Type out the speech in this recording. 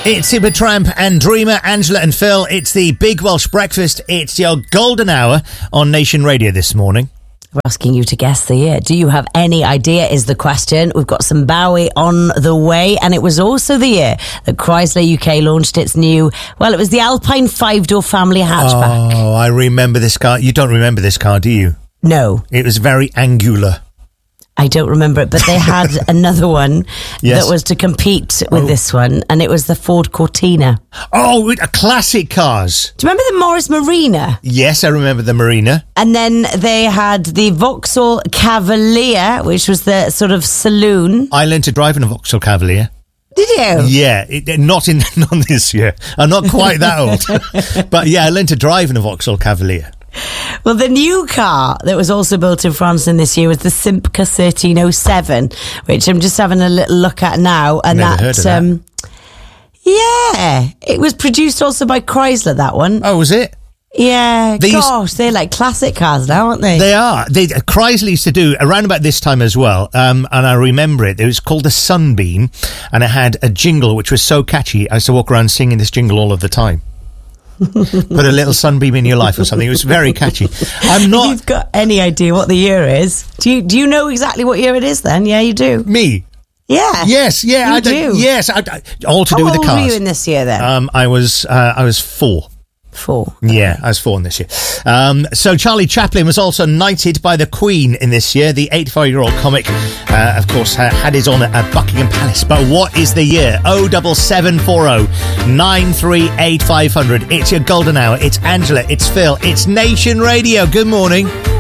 It's Supertramp and Dreamer, Angela and Phil. It's the Big Welsh Breakfast. It's your golden hour on Nation Radio this morning. We're asking you to guess the year. Do you have any idea is the question. We've got some Bowie on the way, and it was also the year that Chrysler UK launched its new, well, it was the Alpine 5-door family hatchback. Oh, I remember this car. You don't remember this car, do you? No. It was very angular. I don't remember it, but they had another one that was to compete with this one, and it was the Ford Cortina. Oh, classic cars. Do you remember the Morris Marina? Yes, I remember the Marina. And then they had the Vauxhall Cavalier, which was the sort of saloon. I learned to drive in a Vauxhall Cavalier. Did you? Yeah, not this year. I'm not quite that old. But yeah, I learned to drive in a Vauxhall Cavalier. Well, the new car that was also built in France in this year was the Simca 1307, which I'm just having a little look at now. And Never heard of that. Yeah, it was produced also by Chrysler, that one. Oh, was it? Yeah, they're like classic cars now, aren't they? They are. Chrysler used to do around about this time as well, and I remember it. It was called the Sunbeam, and it had a jingle which was so catchy. I used to walk around singing this jingle all of the time. Put a little sunbeam in your life or something. It was very catchy. If you've got any idea what the year is, do you know exactly what year it is then? Yeah, you do. Me? Yeah. Yes, yeah. You do. Yes, all to do with the cars. How old were you in this year then? I was 4. 4. Yeah, I was 4 in this year. So Charlie Chaplin was also knighted by the Queen in this year. The 85-year-old comic, of course, had his honour at Buckingham Palace. But what is the year? 07740 938 500. It's your golden hour. It's Angela. It's Phil. It's Nation Radio. Good morning.